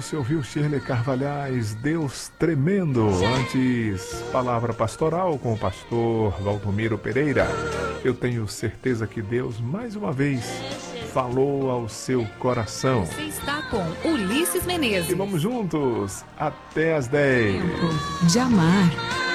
você ouviu Shirley Carvalhais, Deus Tremendo. Antes, palavra pastoral com o pastor Valdomiro Pereira. Eu tenho certeza que Deus, mais uma vez, falou ao seu coração. Você está com Ulisses Menezes. E vamos juntos até as 10. Tempo de amar.